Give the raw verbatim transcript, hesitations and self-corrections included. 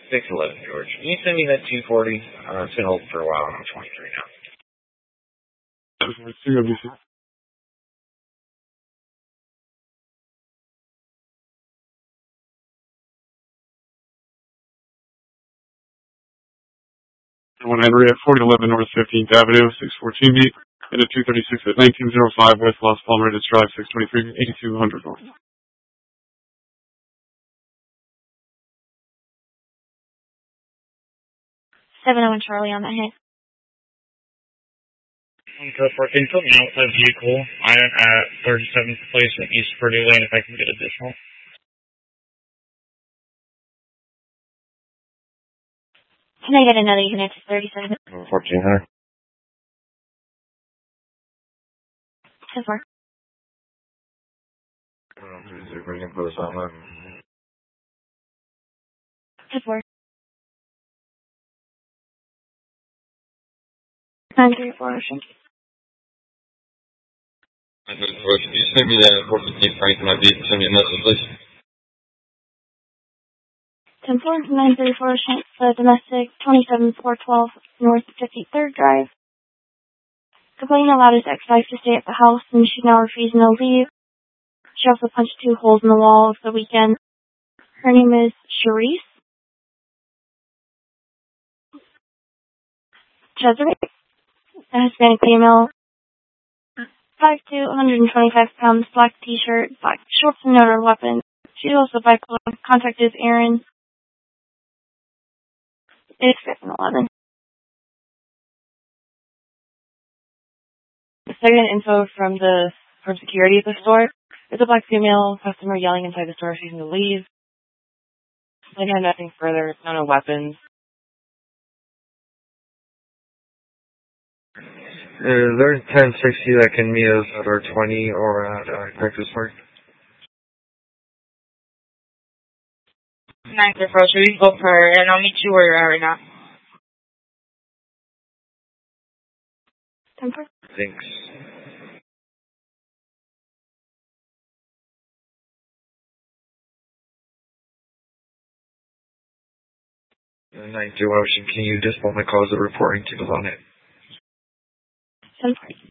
six eleven, George. Can you send me that two forty? Uh, it's been holding for a while, and I'm twenty-three now. C W C. one Henry at forty eleven North fifteenth Avenue, six fourteen B, and a two thirty-six at nineteen oh five West Los Palmaredas Drive, six twenty-three, eighty-two hundred North. seven oh one Charlie on that hit. Code four, can you put me out with a vehicle iron at thirty-seventh place in East Purdue Lane if I can get additional? Can I get another unit to thirty-seven? fourteen hundred. ten four. ten four. nine three four Ocean. Can you send me that four fifteen Frank and my beat and send me a message, please? ten four. nine three four Ocean. Uh, domestic twenty-seven four twelve North fifty-third Drive. Complainant allowed his ex-wife to stay at the house and she's now refusing to leave. She also punched two holes in the wall over the weekend. Her name is Charisse Cesare, a Hispanic female, five foot two, one hundred twenty-five pounds, black t-shirt, black shorts and no other weapons. She's also bipolar. Contact is Aaron. It's fifth and eleven. Second info from the from security at the store. There's a black female customer yelling inside the store she's going to leave. I got nothing further. No, no weapons. Uh, there's ten sixty that can meet us at our twenty or at uh, Texas Park. nine three four, should we go for her? And I'll meet you where you're at right now. ten four. Thanks. nine two Ocean, can you dispel my cause of reporting to on it? ten four.